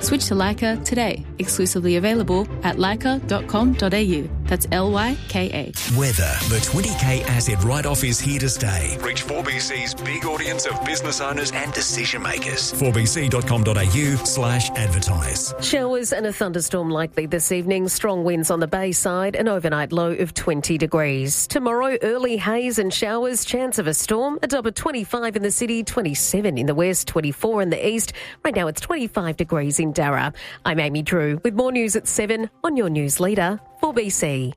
Switch to Leica today. Exclusively available at leica.com.au. That's Lyka. Weather. The 20K asset write-off is here to stay. Reach 4BC's big audience of business owners and decision makers. 4bc.com.au/advertise. Showers and a thunderstorm likely this evening. Strong winds on the Bayside. An overnight low of 20 degrees. Tomorrow, early haze and showers. Chance of a storm. A top of 25 in the city, 27 in the west, 24 in the east. Right now it's 25 degrees in Darra. I'm Amy Drew with more news at 7 on your news leader, 4BC.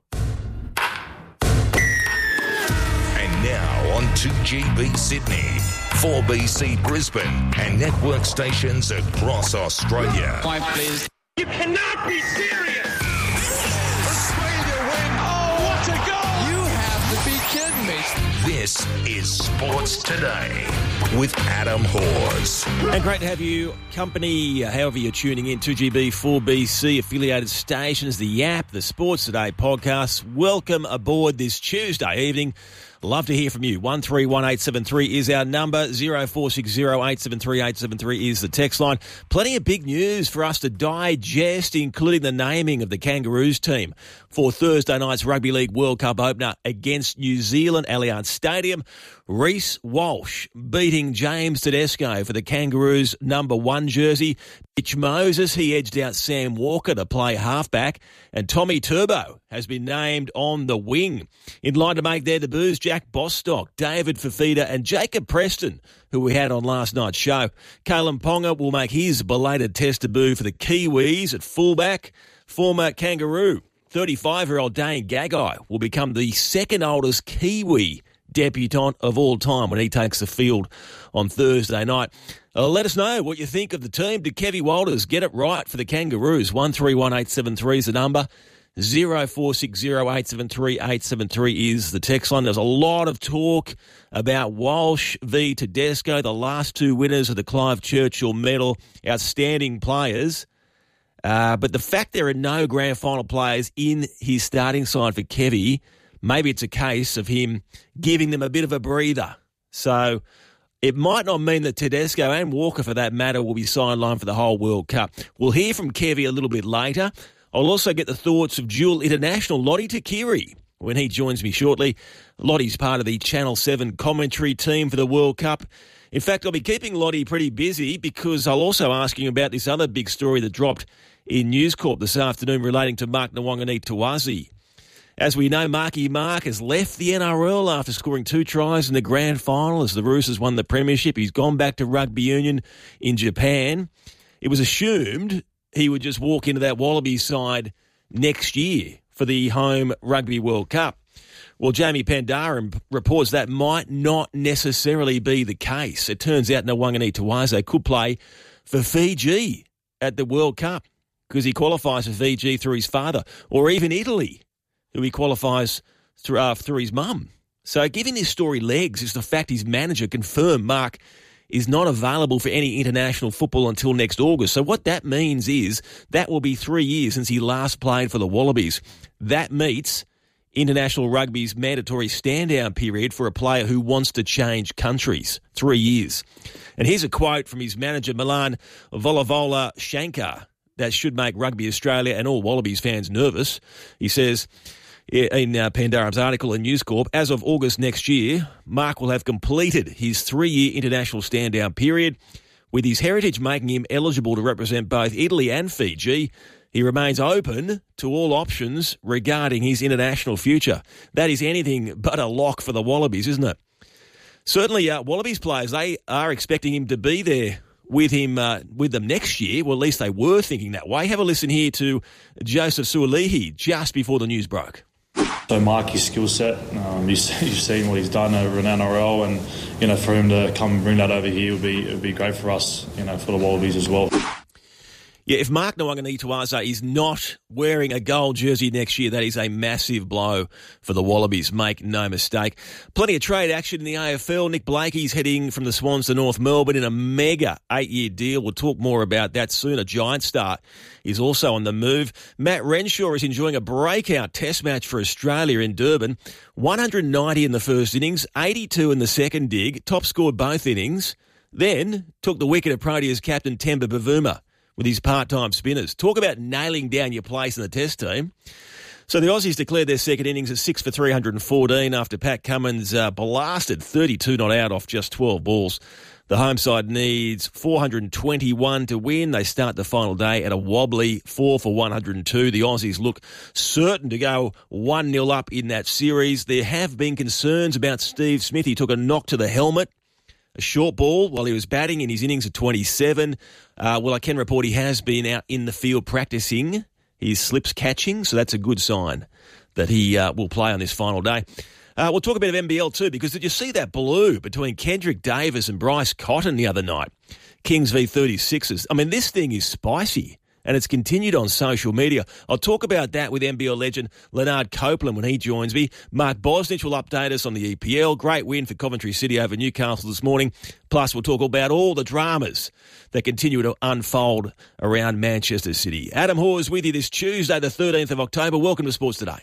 And now on 2GB Sydney, 4BC Brisbane and network stations across Australia. You cannot be serious! Australia win! Oh, what a goal! You have to be kidding me! This is Sports Today with Adam Hawes. And great to have you company, however you're tuning in, 2GB 4BC affiliated stations, the app, the Sports Today podcast. Welcome aboard this Tuesday evening. Love to hear from you. 131873 is our number. 0460 873 873 is the text line. Plenty of big news for us to digest, including the naming of the Kangaroos team for Thursday night's Rugby League World Cup opener against New Zealand, Allianz Stadium. Reece Walsh beating James Tedesco for the Kangaroos number 1 jersey. Mitch Moses, he edged out Sam Walker to play halfback. And Tommy Turbo has been named on the wing. In line to make their debuts, Jack Bostock, David Fafita and Jacob Preston, who we had on last night's show. Kalen Ponga will make his belated test debut for the Kiwis at fullback. Former Kangaroo, 35-year-old Dane Gagai, will become the second oldest Kiwi debutant of all time when he takes the field on Thursday night. Let us know what you think of the team. Did Kevy Walters get it right for the Kangaroos? 131873 is the number. 0460 873 873 is the text line. There's a lot of talk about Walsh v Tedesco, the last two winners of the Clive Churchill Medal, outstanding players. But the fact there are no grand final players in his starting side for Kevy, maybe it's a case of him giving them a bit of a breather. So it might not mean that Tedesco and Walker, for that matter, will be sidelined for the whole World Cup. We'll hear from Kevy a little bit later. I'll also get the thoughts of dual international Lottie Takiri when he joins me shortly. Lottie's part of the Channel 7 commentary team for the World Cup. In fact, I'll be keeping Lottie pretty busy because I'll also ask him about this other big story that dropped in News Corp this afternoon relating to Mark Nawaqanitawase. As we know, Marky Mark has left the NRL after scoring 2 tries in the grand final as the Roosters won the premiership. He's gone back to rugby union in Japan. It was assumed he would just walk into that Wallabies side next year for the home Rugby World Cup. Well, Jamie Pandaram reports that might not necessarily be the case. It turns out Nawaqanitawase could play for Fiji at the World Cup because he qualifies for Fiji through his father, or even Italy, who he qualifies through his mum. So giving this story legs is the fact his manager confirmed Mark is not available for any international football until next August. So what that means is that will be 3 years since he last played for the Wallabies. That meets international rugby's mandatory stand-down period for a player who wants to change countries, 3 years. And here's a quote from his manager, Milan Volavola Shankar, that should make Rugby Australia and all Wallabies fans nervous. He says in Pandaram's article in News Corp, as of August next year, Mark will have completed his 3-year international stand-down period, with his heritage making him eligible to represent both Italy and Fiji. He remains open to all options regarding his international future. That is anything but a lock for the Wallabies, isn't it? Certainly, Wallabies players, they are expecting him to be there with them next year. Well, at least they were thinking that way. Have a listen here to Joseph Sualihi just before the news broke. So Marky's skill set, you've seen what he's done over in NRL, and for him to come and bring that over here would be great for us, for the Wallabies as well. Yeah, if Mark Nawaqanitawase is not wearing a gold jersey next year, that is a massive blow for the Wallabies, make no mistake. Plenty of trade action in the AFL. Nick Blakey's heading from the Swans to North Melbourne in a mega 8-year deal. We'll talk more about that soon. A giant start is also on the move. Matt Renshaw is enjoying a breakout test match for Australia in Durban. 190 in the first innings, 82 in the second dig, top scored both innings. Then took the wicket of Proteas captain Temba Bavuma with his part-time spinners. Talk about nailing down your place in the Test team. So the Aussies declared their second innings at 6 for 314 after Pat Cummins blasted 32 not out off just 12 balls. The home side needs 421 to win. They start the final day at a wobbly 4 for 102. The Aussies look certain to go 1-0 up in that series. There have been concerns about Steve Smith. He took a knock to the helmet, a short ball, while he was batting in his innings of 27. Well, I can report he has been out in the field practicing his slips catching, so that's a good sign that he will play on this final day. We'll talk a bit of NBL too, because did you see that blue between Kendrick Davis and Bryce Cotton the other night? Kings v 36ers. I mean, this thing is spicy, and it's continued on social media. I'll talk about that with NBL legend Leonard Copeland when he joins me. Mark Bosnich will update us on the EPL. Great win for Coventry City over Newcastle this morning. Plus, we'll talk about all the dramas that continue to unfold around Manchester City. Adam Hoare is with you this Tuesday, the 13th of October. Welcome to Sports Today.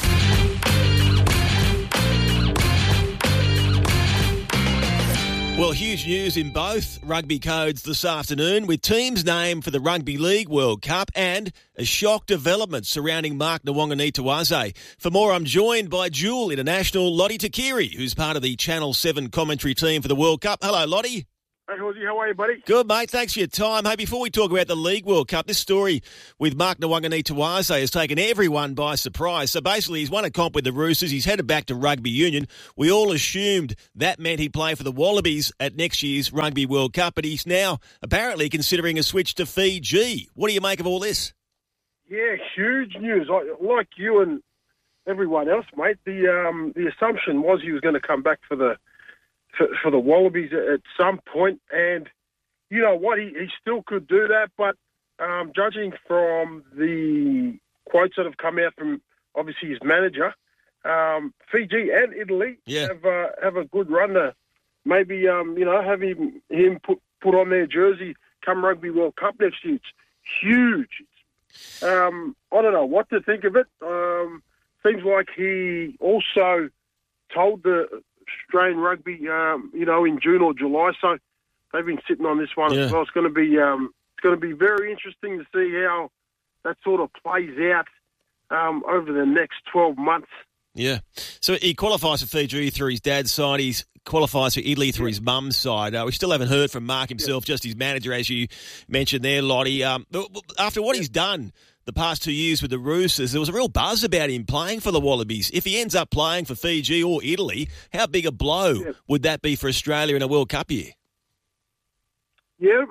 Well, huge news in both rugby codes this afternoon, with teams named for the Rugby League World Cup and a shock development surrounding Mark Nawaqanitawase. For more, I'm joined by dual international Lottie Takiri, who's part of the Channel 7 commentary team for the World Cup. Hello, Lottie. Hey, Horsey, how are you, buddy? Good, mate. Thanks for your time. Hey, before we talk about the League World Cup, this story with Mark Nawaqanitawase has taken everyone by surprise. So basically, he's won a comp with the Roosters. He's headed back to rugby union. We all assumed that meant he'd play for the Wallabies at next year's Rugby World Cup, but he's now apparently considering a switch to Fiji. What do you make of all this? Yeah, huge news. Like you and everyone else, mate, the assumption was he was going to come back for the Wallabies at some point, and you know what, he still could do that, but judging from the quotes that have come out from obviously his manager, Fiji and Italy have a good run to maybe have him put on their jersey come Rugby World Cup next year. It's huge. I don't know what to think of it. Seems like he also told the Australian rugby, in June or July. So they've been sitting on this one as well. It's going to be very interesting to see how that sort of plays out over the next 12 months. Yeah. So he qualifies for Fiji through his dad's side. He qualifies for Italy through his mum's side. We still haven't heard from Mark himself, just his manager, as you mentioned there, Lottie. After what he's done the past 2 years with the Roosters, there was a real buzz about him playing for the Wallabies. If he ends up playing for Fiji or Italy, how big a blow would that be for Australia in a World Cup year? Yeah.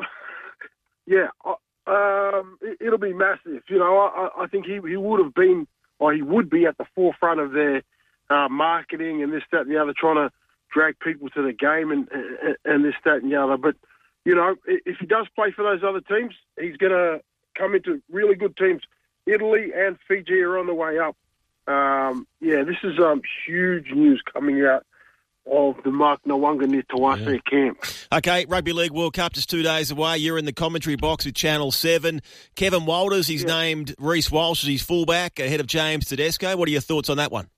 It'll be massive. I think he would have been, or he would be at the forefront of their marketing and this, that, and the other, trying to drag people to the game and this, that, and the other. But, if he does play for those other teams, he's going to come into really good teams. Italy and Fiji are on the way up. This is huge news coming out of the Mark Nawaqanitawase camp. Okay, Rugby League World Cup just 2 days away. You're in the commentary box with Channel 7. Kevin Walters, he's named Reece Walsh as his fullback ahead of James Tedesco. What are your thoughts on that one?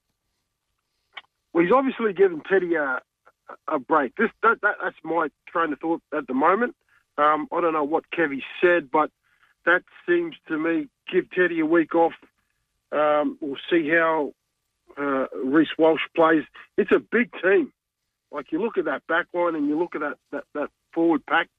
Well, he's obviously given Teddy a break. That's my train of thought at the moment. I don't know what Kevy said, but that seems to me give Teddy a week off. We'll see how Reece Walsh plays. It's a big team. Like, you look at that back line and you look at that forward pack,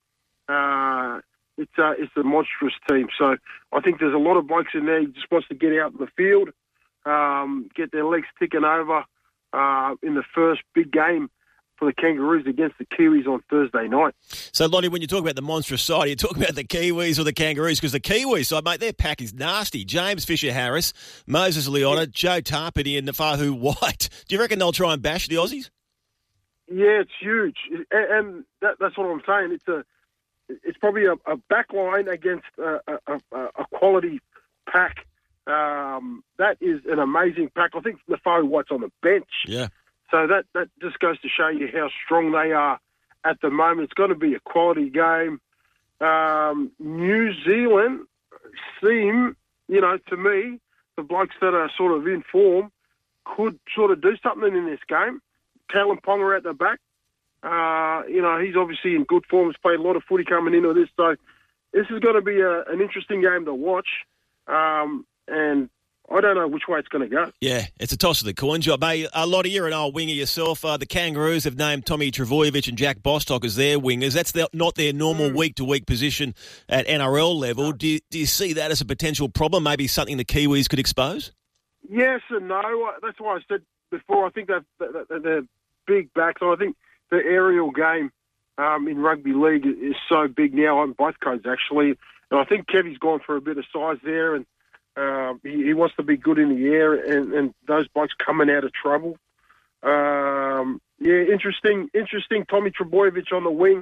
it's a monstrous team. So I think there's a lot of blokes in there who just wants to get out in the field, get their legs ticking over in the first big game for the Kangaroos against the Kiwis on Thursday night. So, Lottie, when you talk about the monstrous side, you talk about the Kiwis or the Kangaroos? Because the Kiwis side, mate, their pack is nasty. James Fisher-Harris, Moses Leota, Joe Tarpany and Nafahu White. Do you reckon they'll try and bash the Aussies? Yeah, it's huge. And that's what I'm saying. It's probably a back line against a quality pack. That is an amazing pack. I think Nafahu White's on the bench. Yeah. So that just goes to show you how strong they are at the moment. It's going to be a quality game. New Zealand seem, to me, the blokes that are sort of in form could sort of do something in this game. Talon Ponga at the back. He's obviously in good form. He's played a lot of footy coming into this. So this is going to be an interesting game to watch, and I don't know which way it's going to go. Yeah, it's a toss of the coin job. Hey, Lottie, you're an old winger yourself. The Kangaroos have named Tommy Trbojevic and Jack Bostock as their wingers. That's not their normal week-to-week position at NRL level. Do you see that as a potential problem, maybe something the Kiwis could expose? Yes and no. That's why I said before, I think they're big backs. I think the aerial game in rugby league is so big now on both codes, actually. And I think Kevy's gone for a bit of size there, and he wants to be good in the air, and those blokes coming out of trouble. Interesting. Tommy Trbojevic on the wing.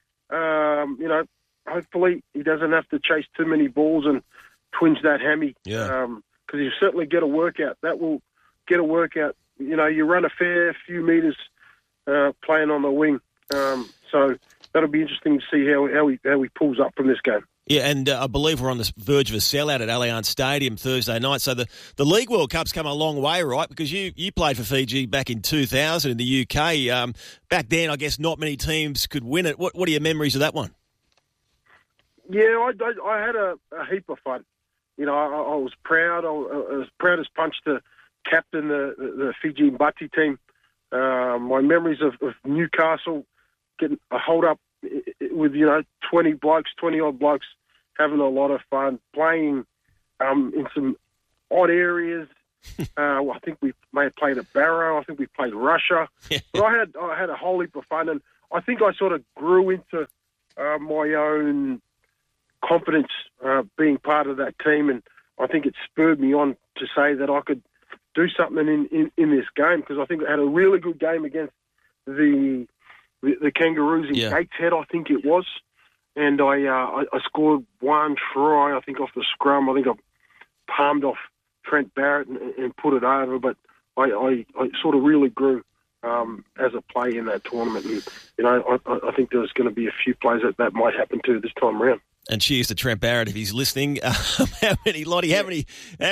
Hopefully he doesn't have to chase too many balls and twinge that hammy. Yeah. Because he'll certainly get a workout. That will get a workout. You run a fair few metres playing on the wing. So that'll be interesting to see how he pulls up from this game. Yeah, and I believe we're on the verge of a sellout at Allianz Stadium Thursday night. So the League World Cup's come a long way, right? Because you played for Fiji back in 2000 in the UK. Back then, I guess not many teams could win it. What are your memories of that one? Yeah, I had a heap of fun. I was proud. I was proud as punch to captain the Fiji Mbati team. My memories of Newcastle getting a hold up with 20-odd blokes, having a lot of fun, playing in some odd areas. I think we may have played at Barrow. I think we played Russia. But I had a whole heap of fun, and I think I sort of grew into my own confidence being part of that team, and I think it spurred me on to say that I could do something in this game, because I think I had a really good game against the Kangaroos in Gateshead, I think it was, and I scored one try, I think, off the scrum. I think I palmed off Trent Barrett and put it over, but I sort of really grew as a player in that tournament, and I think there's going to be a few players that might happen to this time around. And cheers to Trent Barrett if he's listening. How many? Sorry,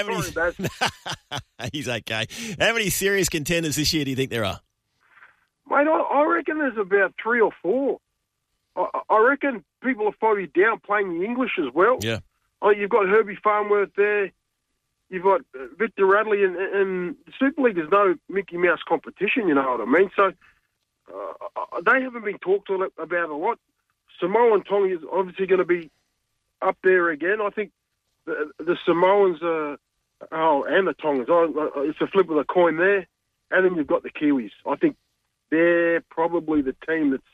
he's okay. How many serious contenders this year do you think there are? Mate, I reckon there's about 3 or 4. I reckon people are probably downplaying the English as well. Yeah. You've got Herbie Farnworth there. You've got Victor Radley, and Super League is no Mickey Mouse competition, you know what I mean? So they haven't been talked about a lot. Samoa and Tonga is obviously going to be up there again. I think the Samoans and the Tongans, it's a flip of the coin there. And then you've got the Kiwis. I think they're probably the team that's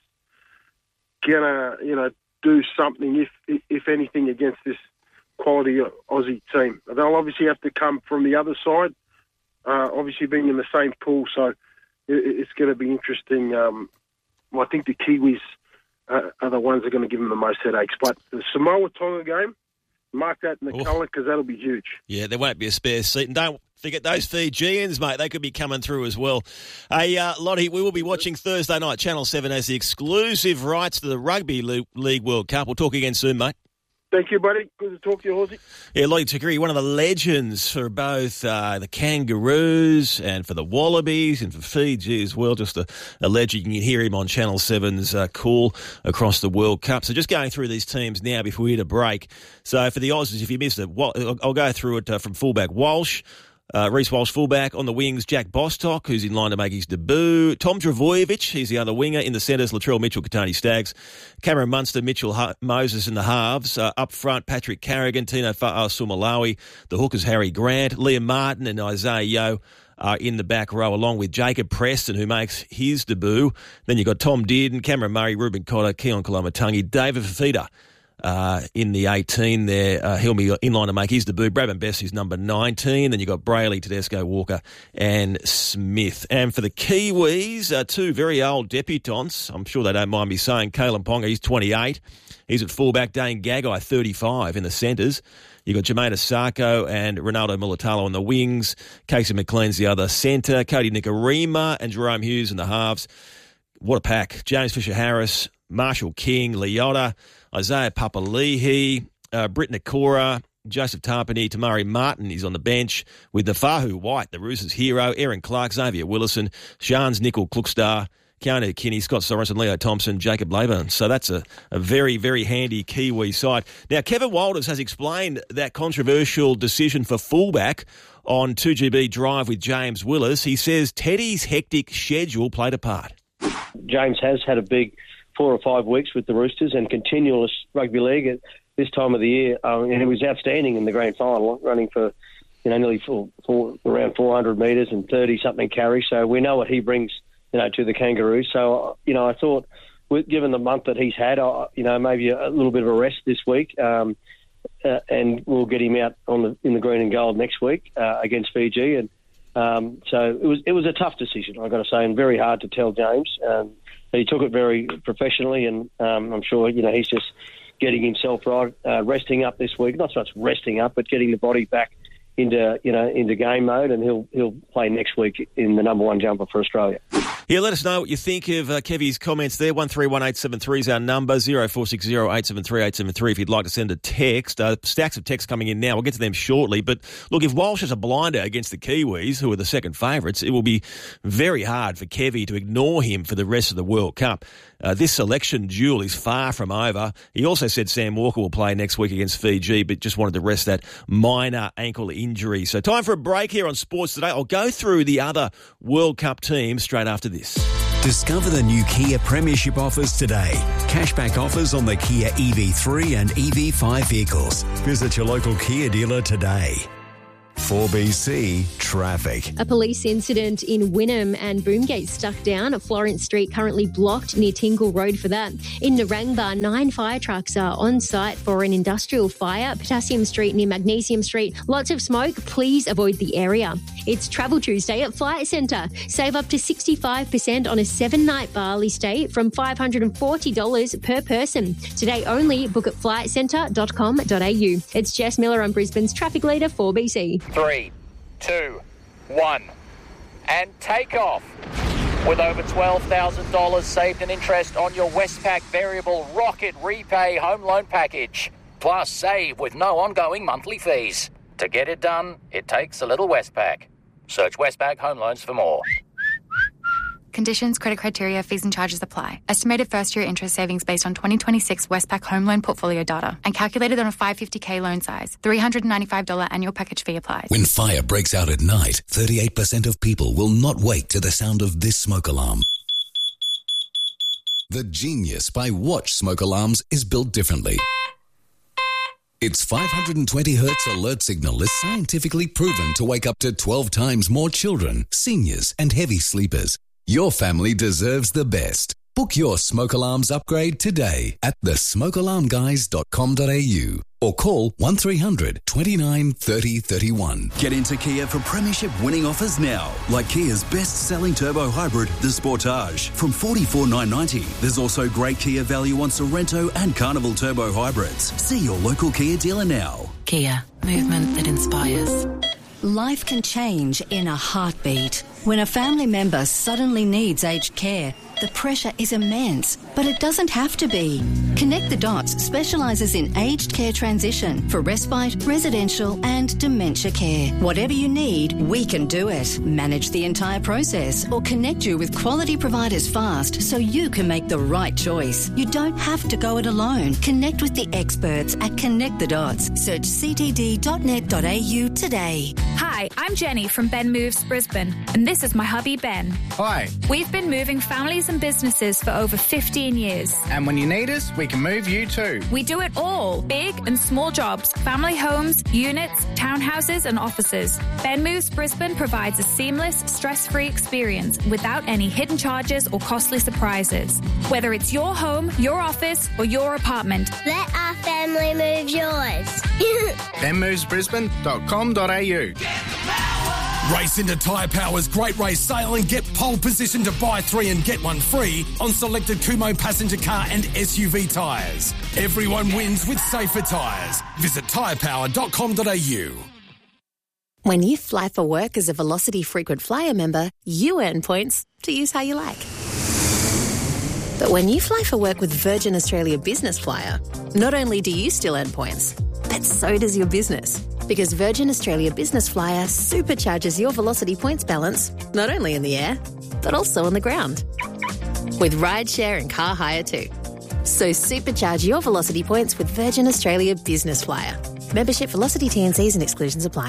gonna, do something, if anything, against this quality Aussie team. They'll obviously have to come from the other side, obviously being in the same pool. So it's going to be interesting. I think the Kiwis are the ones that are going to give them the most headaches. But the Samoa-Tonga game, mark that in the colour, because that'll be huge. Yeah, there won't be a spare seat. And don't forget those Fijians, mate. They could be coming through as well. Hey, Lottie, we will be watching Thursday night. Channel 7 has the exclusive rights to the Rugby League World Cup. We'll talk again soon, mate. Thank you, buddy. Good to talk to you, Horsey. Yeah, Lottie Takuri, one of the legends for both the Kangaroos and for the Wallabies and for Fiji as well. Just a legend. You can hear him on Channel 7's call across the World Cup. So just going through these teams now before we hit a break. So for the Aussies, if you missed it, I'll go through it from fullback Walsh. Reece Walsh fullback. On the wings, Jack Bostock, who's in line to make his debut. Tom Trbojevic, he's the other winger. In the centres, Latrell Mitchell, Katoni Staggs. Cameron Munster, Mitchell Moses in the halves. Up front, Patrick Carrigan, Tino Fa'asumalawi. The hookers, Harry Grant. Liam Martin and Isaiah Yeo are in the back row, along with Jacob Preston, who makes his debut. Then you've got Tom Dearden, Cameron Murray, Ruben Cotter, Keon Kalamatangi, David Fafita. In the 18 there, he'll be in line to make his debut. Bradman Best, who's number 19. Then you've got Brayley, Tedesco, Walker and Smith. And for the Kiwis, 2 very old debutants. I'm sure they don't mind me saying. Kalen Ponga, he's 28. He's at fullback. Dane Gagai, 35 in the centres. You've got Jermaine Asako and Ronaldo Mulatalo on the wings. Casey McLean's the other centre. Cody Nikorima and Jerome Hughes in the halves. What a pack. James Fisher-Harris, Marshall King, Leota, Isaiah Papali'i, Britt Nakora, Joseph Tarpany, Tamari Martin is on the bench with Nafahu White, the Roosters hero, Aaron Clark, Xavier Willison, Shans Nickel Klukstar, Keanu Kinney, Scott Sorensen, Leo Thompson, Jacob Leyburn. So that's a very, very handy Kiwi side. Now, Kevin Walters has explained that controversial decision for fullback on 2GB Drive with James Willis. He says Teddy's hectic schedule played a part. James has had a big 4 or 5 weeks with the Roosters and continuous rugby league at this time of the year. And he was outstanding in the grand final, running for nearly around 400 metres and 30-something carries. So we know what he brings, to the Kangaroos. So, I thought, given the month that he's had, maybe a little bit of a rest this week, and we'll get him out in the green and gold next week against Fiji. And so it was a tough decision, I've got to say, and very hard to tell James. He took it very professionally, and I'm sure, he's just getting himself right, resting up this week. Not so much resting up, but getting the body back into game mode, and he'll play next week in the number 1 jumper for Australia. Yeah, let us know what you think of Kevy's comments there. 131873 is our number, 0460 873 873 if you'd like to send a text. Stacks of texts coming in now. We'll get to them shortly. But look, if Walsh is a blinder against the Kiwis, who are the second favourites, it will be very hard for Kevy to ignore him for the rest of the World Cup. This selection duel is far from over. He also said Sam Walker will play next week against Fiji, but just wanted to rest that minor ankle injury. So time for a break here on Sports Today. I'll go through the other World Cup teams straight after this. Discover the new Kia Premiership offers today. Cashback offers on the Kia EV3 and EV5 vehicles. Visit your local Kia dealer today. 4BC Traffic. A police incident in Wynnum and Boomgate stuck down. Florence Street currently blocked near Tingle Road for that. In Narangba, 9 fire trucks are on site for an industrial fire. Potassium Street near Magnesium Street, lots of smoke. Please avoid the area. It's Travel Tuesday at Flight Centre. Save up to 65% on a 7-night Bali stay from $540 per person. Today only. Book at flightcentre.com.au. It's Jess Miller on Brisbane's traffic leader 4BC. 3, 2, 1, and take off. With over $12,000 saved in interest on your Westpac Variable Rocket Repay Home Loan Package. Plus save with no ongoing monthly fees. To get it done, it takes a little Westpac. Search Westpac Home Loans for more. Conditions, credit criteria, fees and charges apply. Estimated first-year interest savings based on 2026 Westpac home loan portfolio data and calculated on a $550K loan size. $395 annual package fee applies. When fire breaks out at night, 38% of people will not wake to the sound of this smoke alarm. The genius by Watch smoke alarms is built differently. Its 520 Hz alert signal is scientifically proven to wake up to 12 times more children, seniors and heavy sleepers. Your family deserves the best. Book your smoke alarms upgrade today at thesmokealarmguys.com.au or call 1300 29 30 31. Get into Kia for premiership winning offers now, like Kia's best-selling turbo hybrid, the Sportage, from $44,990. There's also great Kia value on Sorrento and Carnival turbo hybrids. See your local Kia dealer now. Kia, movement that inspires. Life can change in a heartbeat. When a family member suddenly needs aged care, the pressure is immense, but it doesn't have to be. Connect the Dots specialises in aged care transition for respite, residential and dementia care. Whatever you need, we can do it. Manage the entire process or connect you with quality providers fast so you can make the right choice. You don't have to go it alone. Connect with the experts at Connect the Dots. Search ctd.net.au today. Hi, I'm Jenny from Ben Moves Brisbane, and this is my hubby Ben. Hi. We've been moving families and businesses for over 15 years. And when you need us, we can move you too. We do it all. Big and small jobs, family homes, units, townhouses and offices. Ben Moves Brisbane provides a seamless, stress-free experience without any hidden charges or costly surprises. Whether it's your home, your office or your apartment. Let our family move yours. benmovesbrisbane.com.au. Race into Tyre Power's Great Race Sale and get pole position to buy 3 and get 1 free on selected Kumho passenger car and SUV tyres. Everyone wins with safer tyres. Visit tyrepower.com.au. When you fly for work as a Velocity frequent flyer member, you earn points to use how you like. But when you fly for work with Virgin Australia Business Flyer, not only do you still earn points, but so does your business. Because Virgin Australia Business Flyer supercharges your Velocity points balance, not only in the air, but also on the ground. with rideshare and car hire too. So supercharge your Velocity points with Virgin Australia Business Flyer. Membership, Velocity T&Cs and exclusions apply.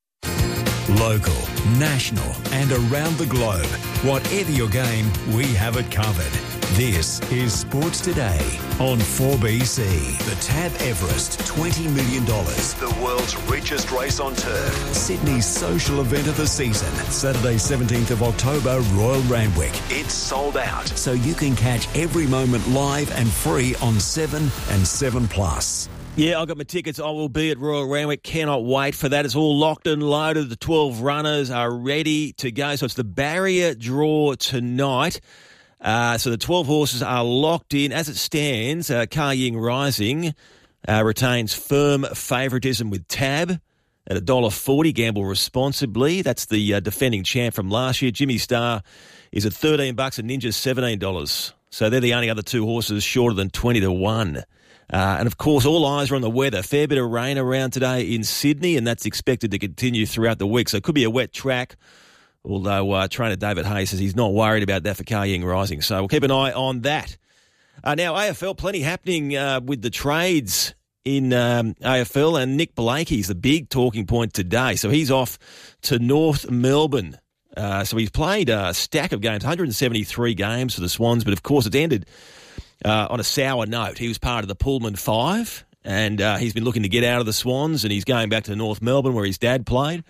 Local, national and around the globe. Whatever your game, we have it covered. This is Sports Today on 4BC. The Tab Everest, $20 million. The world's richest race on turf. Sydney's social event of the season. Saturday, 17th of October, Royal Randwick. It's sold out, so you can catch every moment live and free on 7 and 7+. Yeah, I got my tickets. I will be at Royal Randwick. Cannot wait for that. It's all locked and loaded. The 12 runners are ready to go. So it's the barrier draw tonight. So the 12 horses are locked in. As it stands, Ka Ying Rising retains firm favouritism with Tab at $1.40. Gamble responsibly. That's the defending champ from last year. Jimmy Star is at $13 and Ninja's $17. So they're the only other two horses shorter than 20-1. And, of course, all eyes are on the weather. Fair bit of rain around today in Sydney, and that's expected to continue throughout the week. So it could be a wet track. Although trainer David Hayes says he's not worried about that for Ka Ying Rising. So we'll keep an eye on that. Now, AFL, plenty happening with the trades in AFL, and Nick Blakey's the big talking point today. So he's off to North Melbourne. So he's played a stack of games, 173 games for the Swans, but of course it ended on a sour note. He was part of the Pullman 5, and he's been looking to get out of the Swans, and he's going back to North Melbourne where his dad played.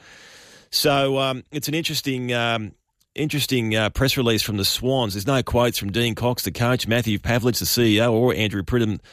So it's an interesting press release from the Swans. There's no quotes from Dean Cox, the coach, Matthew Pavlich, the CEO, or Andrew Pridham,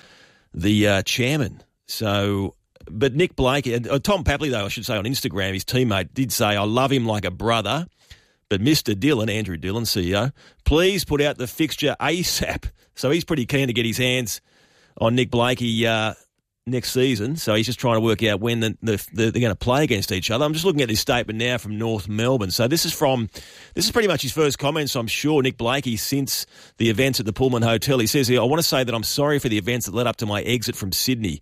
the chairman. So, but Nick Blake, Tom Papley, though, I should say, on Instagram, his teammate did say, I love him like a brother, but Mr. Dillon, Andrew Dillon, CEO, please put out the fixture ASAP. So he's pretty keen to get his hands on Nick Blakey next season, so he's just trying to work out when they're going to play against each other. I'm just looking at this statement now from North Melbourne. So this is pretty much his first comments, I'm sure, Nick Blakey, since the events at the Pullman Hotel. He says here, I want to say that I'm sorry for the events that led up to my exit from Sydney.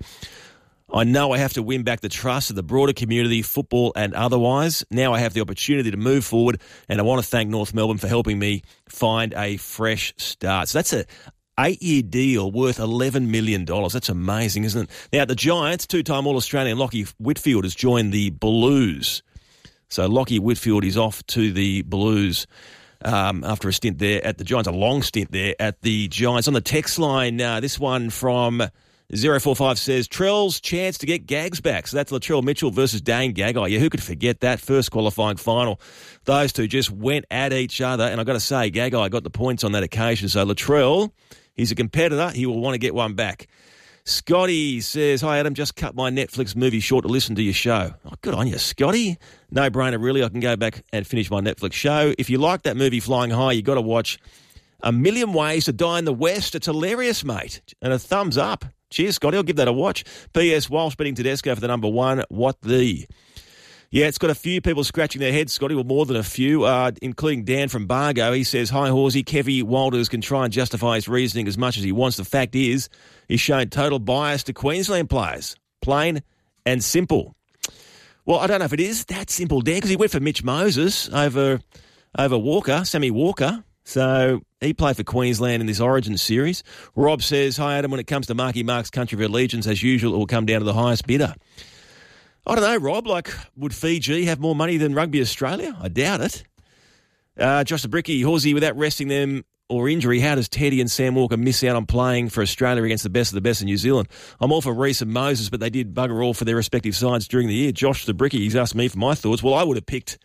I know I have to win back the trust of the broader community, football and otherwise. Now I have the opportunity to move forward, and I want to thank North Melbourne for helping me find a fresh start. So that's a 8-year deal worth $11 million. That's amazing, isn't it? Now, the Giants, two-time All-Australian Lockie Whitfield has joined the Blues. So Lockie Whitfield is off to the Blues after a stint there at the Giants, a long stint there at the Giants. On the text line, this one from 045 says, Trell's chance to get Gags back. So that's Latrell Mitchell versus Dane Gagai. Yeah, who could forget that first qualifying final? Those two just went at each other, and I've got to say, Gagai got the points on that occasion. So Latrell, he's a competitor. He will want to get one back. Scotty says, hi, Adam, just cut my Netflix movie short to listen to your show. Oh, good on you, Scotty. No brainer, really. I can go back and finish my Netflix show. If you like that movie, Flying High, you got to watch A Million Ways to Die in the West. It's hilarious, mate. And a thumbs up. Cheers, Scotty. I'll give that a watch. P.S. Walsh betting Tedesco for the number one. What the? Yeah, it's got a few people scratching their heads, Scotty, well, more than a few, including Dan from Bargo. He says, hi, Horsey. Kevy Walters can try and justify his reasoning as much as he wants. The fact is, he's shown total bias to Queensland players. Plain and simple. Well, I don't know if it is that simple, Dan, because he went for Mitch Moses over Walker, Sammy Walker. So he played for Queensland in this Origin series. Rob says, hi, Adam, when it comes to Marky Mark's country of allegiance, as usual, it will come down to the highest bidder. I don't know, Rob, would Fiji have more money than Rugby Australia? I doubt it. Josh Bricky, Horsey, without resting them or injury, how does Teddy and Sam Walker miss out on playing for Australia against the best of the best in New Zealand? I'm all for Reece and Moses, but they did bugger all for their respective sides during the year. Josh Bricky, he's asked me for my thoughts. Well, I would have picked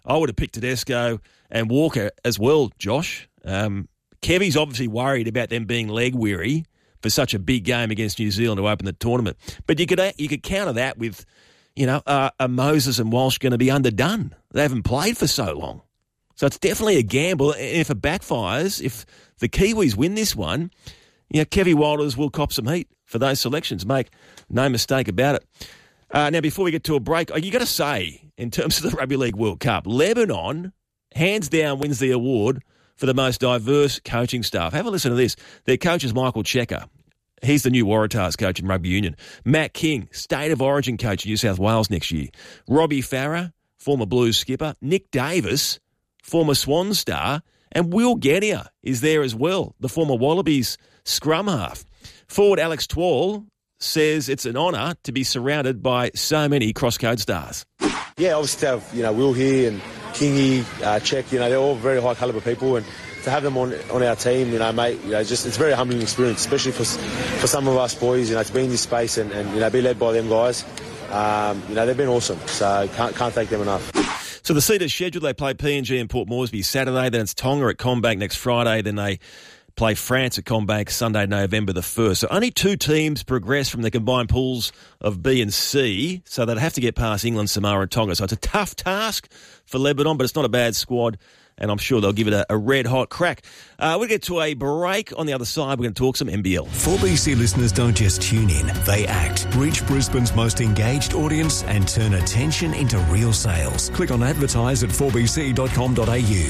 Tedesco and Walker as well, Josh. Kevy's obviously worried about them being leg weary for such a big game against New Zealand to open the tournament. But you could counter that with, are Moses and Walsh going to be underdone? They haven't played for so long. So it's definitely a gamble. And if it backfires, if the Kiwis win this one, Kevy Walters will cop some heat for those selections. Make no mistake about it. Now, before we get to a break, you got to say, in terms of the Rugby League World Cup, Lebanon, hands down, wins the award for the most diverse coaching staff. Have a listen to this. Their coach is Michael Checker. He's the new Waratahs coach in Rugby Union. Matt King, State of Origin coach in New South Wales next year. Robbie Farah, former Blues skipper. Nick Davis, former Swans star. And Will Gettier is there as well, the former Wallabies scrum half. Forward Alex Twal says it's an honour to be surrounded by so many crosscode stars. Yeah, obviously to have, Will here and Kingy, Czech, they're all very high calibre people, and to have them on our team, mate, it's a very humbling experience, especially for some of us boys, to be in this space and be led by them guys. They've been awesome, so can't thank them enough. So the Cedars schedule, they play PNG and Port Moresby Saturday, then it's Tonga at CommBank next Friday, then they play France at CommBank Sunday, November the 1st. So only 2 teams progress from the combined pools of B and C, so they'd have to get past England, Samoa and Tonga. So it's a tough task for Lebanon, but it's not a bad squad, and I'm sure they'll give it a red-hot crack. We'll get to a break. On the other side, we're going to talk some NBL. 4BC listeners don't just tune in, they act. Reach Brisbane's most engaged audience and turn attention into real sales. Click on advertise at 4bc.com.au.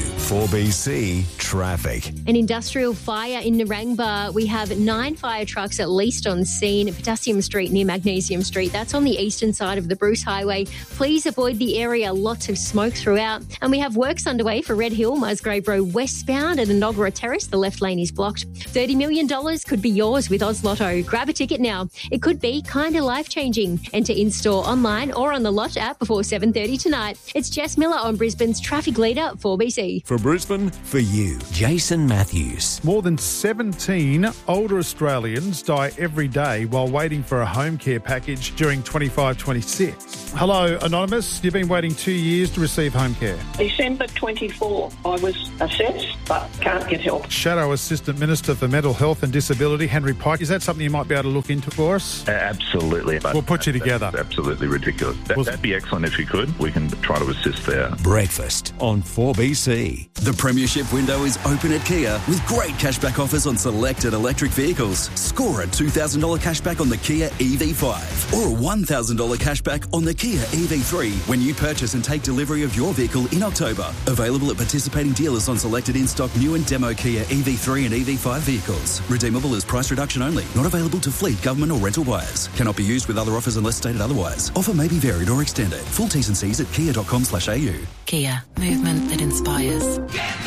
4BC Traffic. An industrial fire in Narangba. We have 9 fire trucks at least on scene. Potassium Street near Magnesium Street. That's on the eastern side of the Bruce Highway. Please avoid the area. Lots of smoke throughout. And we have works underway for Red Hill, Musgrave Road westbound at Enoggera Terrace. The left lane is blocked. $30 million could be yours with Oz Lotto. Grab a ticket now. It could be kind of life-changing. Enter in-store, online or on the Lott app before 7:30 tonight. It's Jess Miller on Brisbane's traffic leader, 4BC. For Brisbane, for you, Jason Matthews. More than 17 older Australians die every day while waiting for a home care package during 25-26. Hello, Anonymous. You've been waiting 2 years to receive home care. December 24, I was assessed but can't get help. Shadow Assistant Minister for Mental Health and Disability, Henry Pike. Is that something you might be able to look into for us? Absolutely. We'll put you together. That's absolutely ridiculous. That'd be excellent if you could. We can try to assist there. Breakfast on 4BC. The Premiership window is open at Kia with great cashback offers on selected electric vehicles. Score a $2,000 cashback on the Kia EV5 or a $1,000 cashback on the Kia EV3 when you purchase and take delivery of your vehicle in October. Available at participating dealers on selected in-stock new and demo Kia EV3 and EV5 vehicles. Redeemable as price reduction only. Not available to fleet, government or rental buyers. Cannot be used with other offers unless stated otherwise. Offer may be varied or extended. Full T's and C's at kia.com/au. Kia, movement that inspires.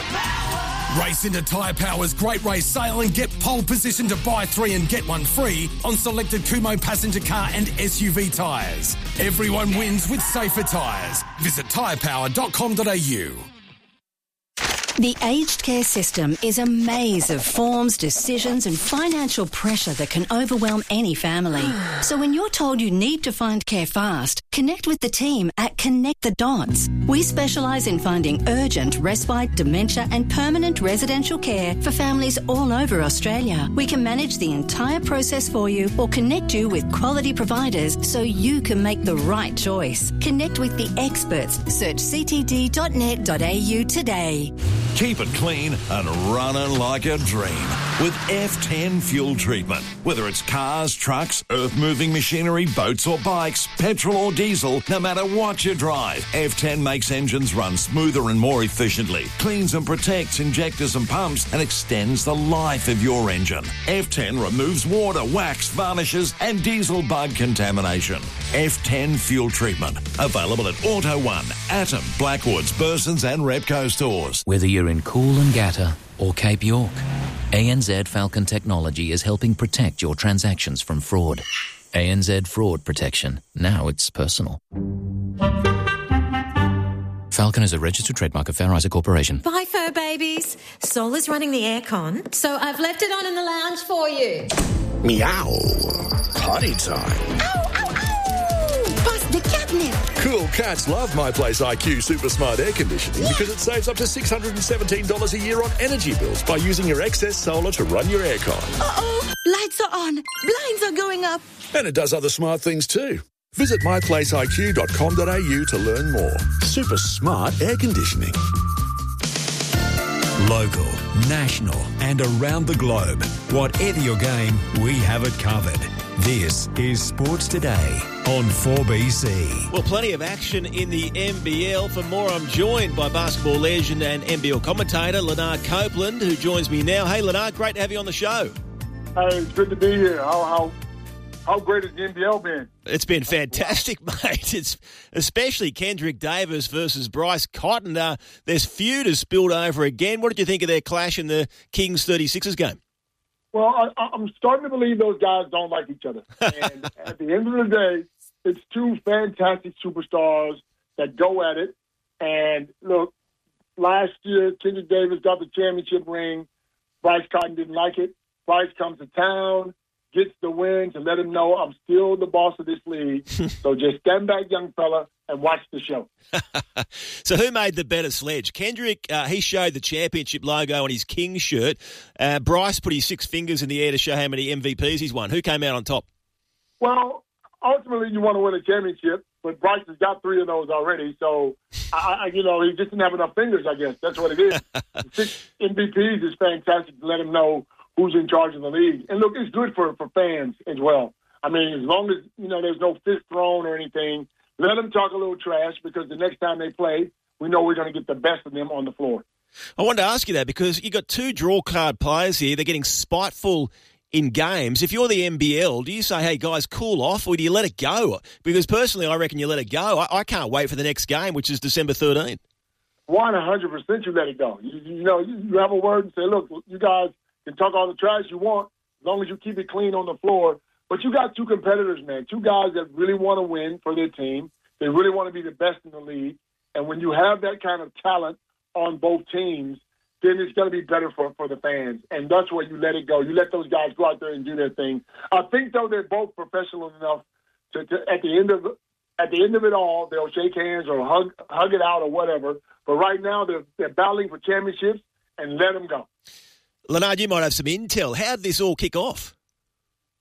Race into Tyre Power's Great Race Sale and get pole position to buy 3 and get 1 free on selected Kumho passenger car and SUV tyres. Everyone wins with safer tyres. Visit tyrepower.com.au. The aged care system is a maze of forms, decisions and financial pressure that can overwhelm any family. So when you're told you need to find care fast, connect with the team at Connect the Dots. We specialise in finding urgent, respite, dementia and permanent residential care for families all over Australia. We can manage the entire process for you or connect you with quality providers so you can make the right choice. Connect with the experts. Search ctd.net.au today. Keep it clean and running like a dream with F10 fuel treatment. Whether it's cars, trucks, earth-moving machinery, boats or bikes, petrol or diesel, no matter what you drive, F10 makes engines run smoother and more efficiently, cleans and protects injectors and pumps, and extends the life of your engine. F10 removes water, wax, varnishes and diesel bug contamination. F10 fuel treatment. Available at Auto One, Atom, Blackwoods, Burson's and Repco stores. Whether you're in Coolangatta or Cape York, ANZ Falcon Technology is helping protect your transactions from fraud. ANZ Fraud Protection. Now it's personal. Falcon is a registered trademark of Fair Isaac Corporation. Bye, fur babies. Sol is running the aircon, so I've left it on in the lounge for you. Meow. Potty time. Ow, ow, ow! Bust the catnip. Cool cats love My Place IQ Super Smart Air Conditioning because it saves up to $617 a year on energy bills by using your excess solar to run your aircon. Uh-oh, lights are on, blinds are going up. And it does other smart things too. Visit myplaceiq.com.au to learn more. Super smart air conditioning. Local, national and around the globe. Whatever your game, we have it covered. This is Sports Today on 4BC. Well, plenty of action in the NBL. For more, I'm joined by basketball legend and NBL commentator Leonard Copeland, who joins me now. Hey, Leonard, great to have you on the show. Hey, it's good to be here. How how great has the NBL been? It's been fantastic, mate. It's especially Kendrick Davis versus Bryce Cotton. There's feud has spilled over again. What did you think of their clash in the Kings 36ers game? Well, I'm starting to believe those guys don't like each other. And at the end of the day, it's two fantastic superstars that go at it. And look, last year, Kendrick Davis got the championship ring. Bryce Cotton didn't like it. Bryce comes to town, gets the win to let him know I'm still the boss of this league. So just stand back, young fella, and watch the show. So who made the better sledge? Kendrick, he showed the championship logo on his King shirt. Bryce put his 6 fingers in the air to show how many MVPs he's won. Who came out on top? Well, ultimately you want to win a championship, but Bryce has got 3 of those already. So, he just didn't have enough fingers, I guess. That's what it is. 6 MVPs is fantastic to let him know who's in charge of the league. And look, it's good for fans as well. I mean, as long as, there's no fist thrown or anything, let them talk a little trash because the next time they play, we know we're going to get the best of them on the floor. I wanted to ask you that because you got 2 draw card players here. They're getting spiteful in games. If you're the NBL, do you say, hey, guys, cool off, or do you let it go? Because personally, I reckon you let it go. I can't wait for the next game, which is December 13th. 100% you let it go. You have a word and say, look, you guys can talk all the trash you want as long as you keep it clean on the floor. But you got 2 competitors, man, 2 guys that really want to win for their team. They really want to be the best in the league. And when you have that kind of talent on both teams, then it's going to be better for the fans. And that's where you let it go. You let those guys go out there and do their thing. I think, though, they're both professional enough to at the end of it all, they'll shake hands or hug it out or whatever. But right now, they're battling for championships, and let them go. Leonard, you might have some intel. How did this all kick off?